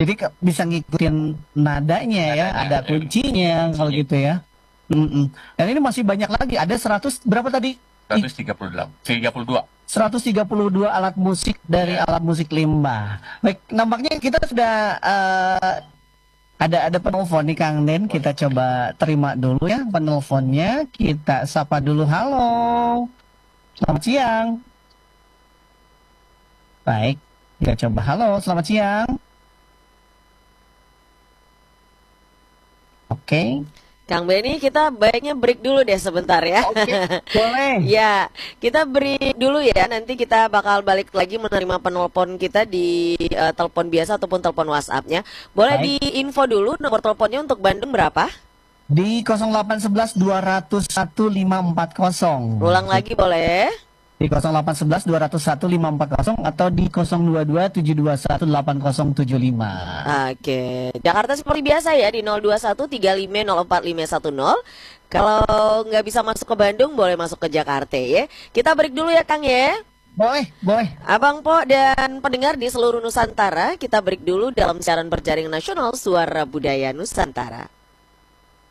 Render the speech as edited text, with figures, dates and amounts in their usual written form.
Jadi bisa ngikutin nadanya ya, ada kuncinya kalau gitu ya. Dan ini masih banyak lagi, ada 100 berapa tadi? 132. 132 alat musik dari alat musik limbah. Baik, nampaknya kita sudah ada penelpon nih Kang Den. Kita coba terima dulu ya penelponnya. Kita sapa dulu. Halo, selamat siang. Baik, kita coba. Halo, selamat siang. Oke. Kang Benny, kita baiknya break dulu deh sebentar ya. Oke, boleh. Ya, kita break dulu ya. Nanti kita bakal balik lagi menerima penelpon kita di telepon biasa ataupun telepon WhatsApp-nya. Boleh diinfo dulu nomor teleponnya untuk Bandung berapa? Di 0811 201 540. Ulang lagi boleh. Di 0811 201 540 atau di 022 721 8075. Oke, Jakarta seperti biasa ya di 021 35 04 510. Kalau nggak bisa masuk ke Bandung boleh masuk ke Jakarta ya. Kita break dulu ya Kang ya. Boleh, boleh. Abang Po dan pendengar di seluruh Nusantara, kita break dulu dalam siaran berjaring nasional Suara Budaya Nusantara.